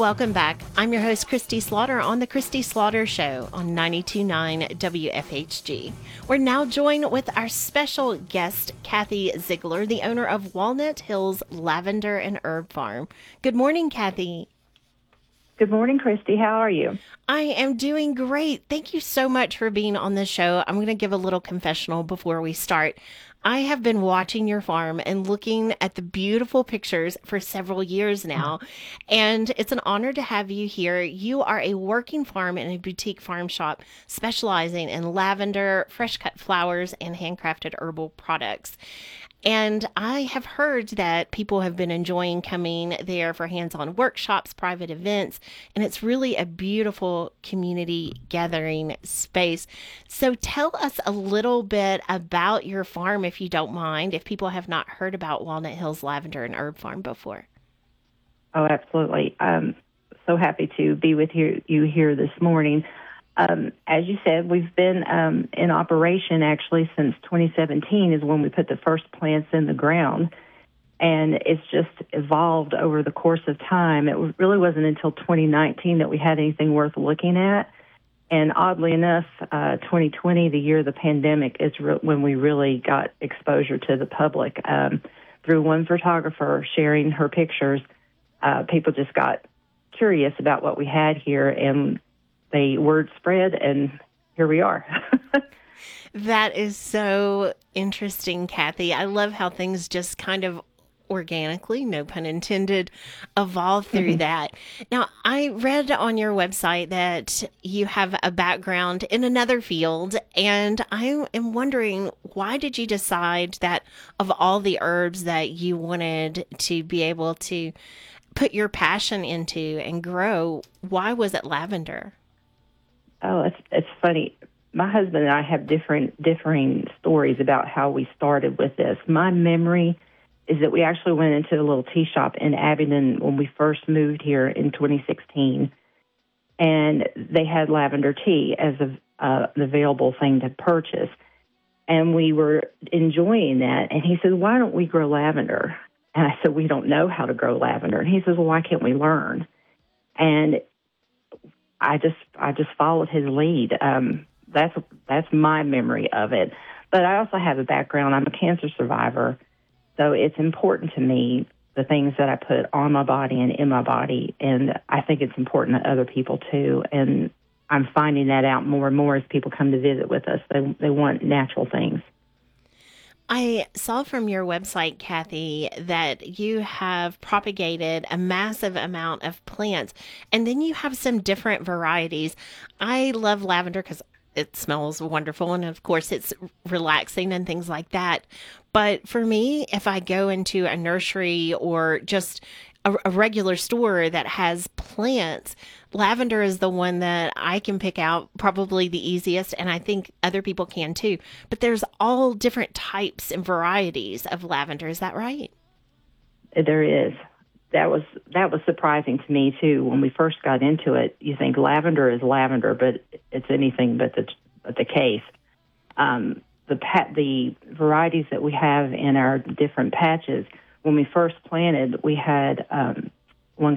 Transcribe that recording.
welcome back. I'm your host, Christy Slaughter, on The Christy Slaughter Show on 92.9 WFHG. We're now joined with our special guest, Kathy Ziegler, the owner of Walnut Hills Lavender and Herb Farm. Good morning, Kathy. Good morning, Christy. How are you? I am doing great. Thank you so much for being on the show. I'm going to give a little confessional before we start. I have been watching your farm and looking at the beautiful pictures for several years now, and it's an honor to have you here. You are a working farm and a boutique farm shop specializing in lavender, fresh cut flowers, and handcrafted herbal products. And I have heard that people have been enjoying coming there for hands-on workshops, private events, and it's really a beautiful community gathering space. So tell us a little bit about your farm, if you don't mind, if people have not heard about Walnut Hills Lavender and Herb Farm before. Oh, absolutely. I'm so happy to be with you here this morning. As you said, we've been in operation actually since 2017 is when we put the first plants in the ground. And it's just evolved over the course of time. It really wasn't until 2019 that we had anything worth looking at. And oddly enough, 2020, the year of the pandemic, is when we really got exposure to the public. Through one photographer sharing her pictures, people just got curious about what we had here, and the word spread, and here we are. That is so interesting, Kathy. I love how things just kind of organically, no pun intended, evolve through that. Now, I read on your website that you have a background in another field, and I am wondering, why did you decide that of all the herbs that you wanted to be able to put your passion into and grow, why was it lavender? Oh, it's funny. My husband and I have differing stories about how we started with this. My memory is that we actually went into a little tea shop in Abingdon when we first moved here in 2016, and they had lavender tea as an available thing to purchase. And we were enjoying that, and he said, "Why don't we grow lavender?" And I said, "We don't know how to grow lavender." And he says, "Well, why can't we learn?" And I just followed his lead. That's my memory of it. But I also have a background. I'm a cancer survivor, so it's important to me, the things that I put on my body and in my body, and I think it's important to other people too. And I'm finding that out more and more as people come to visit with us. They want natural things. I saw from your website, Kathy, that you have propagated a massive amount of plants, and then you have some different varieties. I love lavender because it smells wonderful, and of course it's relaxing and things like that. But for me, if I go into a nursery or just a regular store that has plants, lavender is the one that I can pick out probably the easiest, and I think other people can too. But there's all different types and varieties of lavender. Is that right? There is. That was surprising to me too. When we first got into it, you think lavender is lavender, but it's anything but the case. The varieties that we have in our different patches. When we first planted, we had